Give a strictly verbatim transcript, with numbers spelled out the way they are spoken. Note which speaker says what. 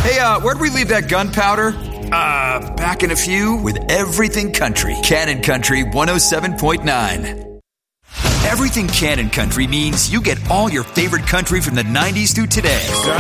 Speaker 1: Hey, uh, where'd we leave that gunpowder? Uh, back in a few with Everything Country. Cannon Country one oh seven point nine. Everything Cannon Country means you get all your favorite country from the nineties through today.